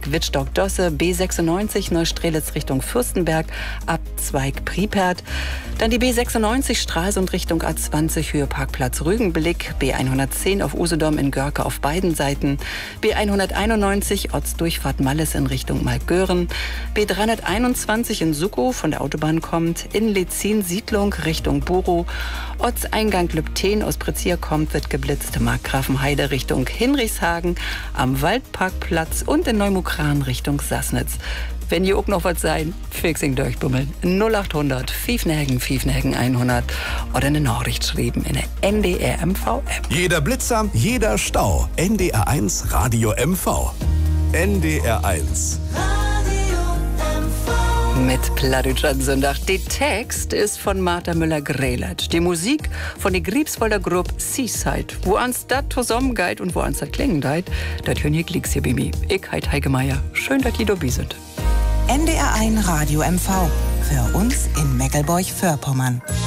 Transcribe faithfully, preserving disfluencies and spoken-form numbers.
Wittstock-Dosse, B sechsundneunzig Neustrelitz Richtung Fürstenberg, Abzweig Pripert. Dann die B sechsundneunzig Stralsund Richtung A zwanzig, Höhe Parkplatz Rügenblick, B hundertzehn auf Usedom in Görke auf beiden Seiten, B hunderteinundneunzig Ortsdurchfahrt Malles in Richtung Malgören, B dreihunderteinundzwanzig in Suckow von der Autobahn kommt, in Lezin Siedlung Richtung Buro, Ortseingang Lübten aus Prezier kommt, wird geblitzt, Markgrafenheide Richtung Hinrichshagen, am Waldparkplatz und in Neumukran Richtung Sassnitz. Wenn ihr auch noch was sein, fixing durchbummeln. null achthundert Fiefnägen, Fiefnägen hundert oder eine Nachricht schreiben in der N D R M V-App. Jeder Blitzer, jeder Stau. N D R eins Radio M V. N D R eins. Mit Plattdeutschland Sonntag. Der Text ist von Martha Müller-Grelat. Die Musik von der Griebswalder Gruppe Seaside. Wo ans dat zusammengeht und wo ans dat klingen deit, dat hören hier Klicks hier bei mir. Ich heit Heike Meier. Schön, dass ihr dabei sind. N D R eins Radio M V. Für uns in Meckelburg-Vorpommern.